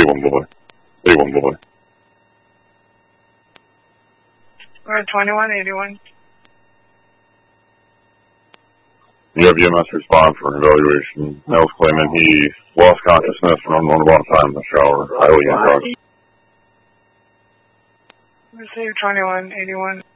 A1 boy. A1 boy. We're at 2181. You have EMS respond for evaluation. Male's claiming he lost consciousness for an unknown amount of time in the shower. Highly unconscious. Receive 2181.